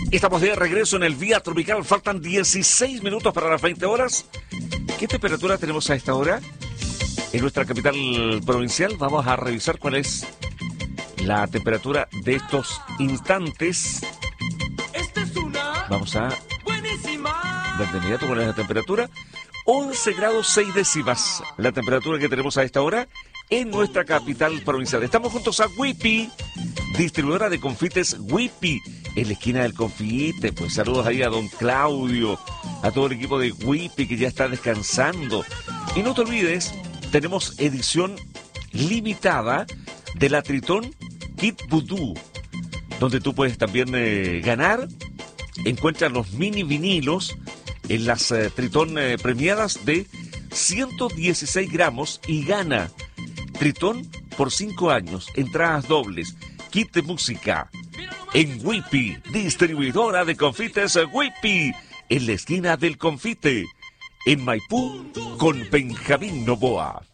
Estamos de regreso en el Vía Tropical. Faltan 16 minutos para las 20 horas. ¿Qué temperatura tenemos a esta hora en nuestra capital provincial? Vamos a revisar cuál es la temperatura de estos instantes. Vamos a ver de inmediato cuál es la temperatura. 11 grados 6 décimas. La temperatura que tenemos a esta hora en nuestra capital provincial. Estamos juntos a Whippy, distribuidora de confites Whippy, en la esquina del confite. Pues saludos ahí a don Claudio, a todo el equipo de Whippy que ya está descansando. Y no te olvides, tenemos edición limitada de la Tritón Kit Voodoo, donde tú puedes también ganar. Encuentras los mini vinilos en las Tritón premiadas de 116 gramos y gana Tritón por 5 años, entradas dobles, kit de música. En Whippy, distribuidora de confites Whippy, en la esquina del confite, en Maipú, con Benjamín Novoa.